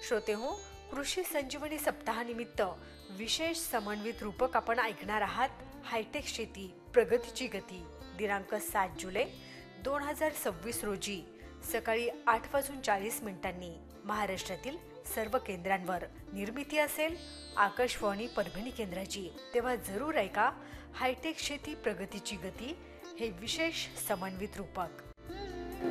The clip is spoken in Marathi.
श्रोते हो, कृषी संजीवनी सप्ताहानिमित्त विशेष समन्वित रूपक आपण ऐकणार आहात हायटेक शेती प्रगतीची गती दिनांक 7 जुलै 2026 रोजी सकाळी 8:40 महाराष्ट्रातील सर्व केंद्रांवर निर्मिती असेल आकाशवाणी परभणी केंद्राची। तेव्हा जरूर ऐका हायटेक शेती प्रगतीची गती हे विशेष समन्वित रूपक।